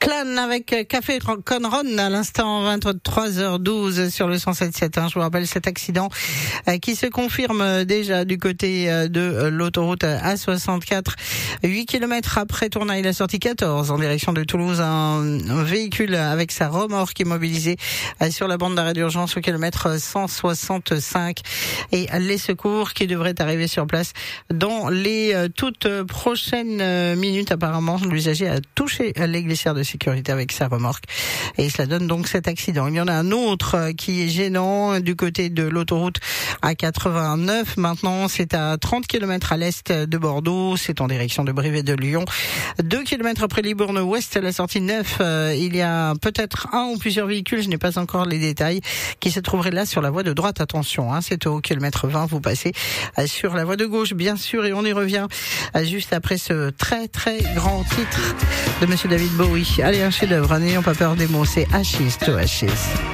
Clan avec Café Conron à l'instant 23h12 sur le 107.7. Je vous rappelle cet accident qui se confirme déjà du côté de l'autoroute A64. 8 km après Tournai, la sortie 14 en direction de Toulouse. Un véhicule avec sa remorque immobilisée sur la bande d'arrêt d'urgence au kilomètre 165. Et les secours qui devraient arriver sur place dans les toutes prochaines minutes. Apparemment, l'usager a touché les glissières de sécurité avec sa remorque et cela donne donc cet accident. Il y en a un autre qui est gênant du côté de l'autoroute A89. Maintenant, c'est à 30 km à l'est de Bordeaux. C'est en direction de Brive et de Lyon. 2 km après Libourne-Ouest, la sortie 9, il y a peut-être un ou plusieurs véhicules, je n'ai pas encore les détails, qui se trouveraient là sur la voie de droite. Attention, c'est au kilomètre 20, vous passez sur la voie de gauche, bien sûr, et on y revient juste après ce très très grand titre de Monsieur David Bowie. Allez, un chef-d'œuvre, n'ayons pas peur des mots, c'est Ashes to Ashes.